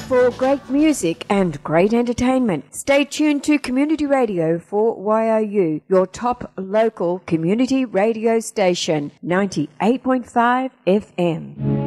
for great music and great entertainment. Stay tuned to Community Radio for YOU, your top local community radio station, 98.5 FM.